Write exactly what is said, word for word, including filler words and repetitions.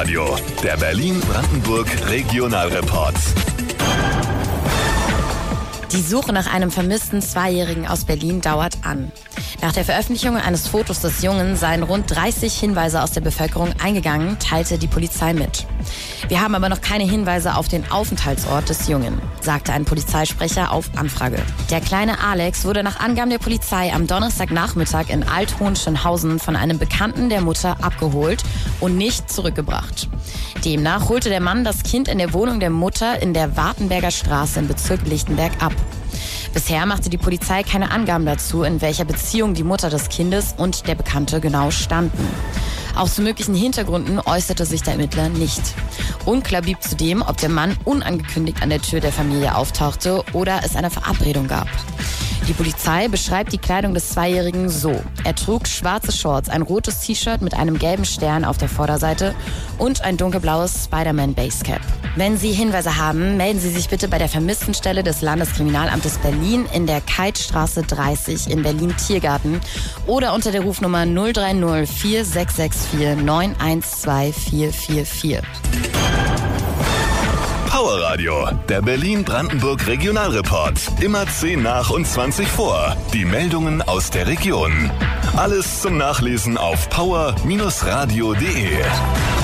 Powerradio, der Berlin-Brandenburg Regionalreport. Die Suche nach einem vermissten Zweijährigen aus Berlin dauert an. Nach der Veröffentlichung eines Fotos des Jungen seien rund dreißig Hinweise aus der Bevölkerung eingegangen, teilte die Polizei mit. Wir haben aber noch keine Hinweise auf den Aufenthaltsort des Jungen, sagte ein Polizeisprecher auf Anfrage. Der kleine Alex wurde nach Angaben der Polizei am Donnerstagnachmittag in Alt-Hohenschönhausen von einem Bekannten der Mutter abgeholt und nicht zurückgebracht. Demnach holte der Mann das Kind in der Wohnung der Mutter in der Wartenberger Straße im Bezirk Lichtenberg ab. Bisher machte die Polizei keine Angaben dazu, in welcher Beziehung die Mutter des Kindes und der Bekannte genau standen. Auch zu möglichen Hintergründen äußerte sich der Ermittler nicht. Unklar blieb zudem, ob der Mann unangekündigt an der Tür der Familie auftauchte oder es eine Verabredung gab. Die Polizei beschreibt die Kleidung des Zweijährigen so. Er trug schwarze Shorts, ein rotes T-Shirt mit einem gelben Stern auf der Vorderseite und ein dunkelblaues Spider-Man-Basecap. Wenn Sie Hinweise haben, melden Sie sich bitte bei der Vermisstenstelle des Landeskriminalamtes Berlin in der Keitstraße dreißig in Berlin-Tiergarten oder unter der Rufnummer null drei null vier sechs sechs vier neun eins zwei vier vier vier. Powerradio, der Berlin-Brandenburg Regionalreport. Immer zehn nach und zwanzig vor. Die Meldungen aus der Region. Alles zum Nachlesen auf power Bindestrich radio punkt de.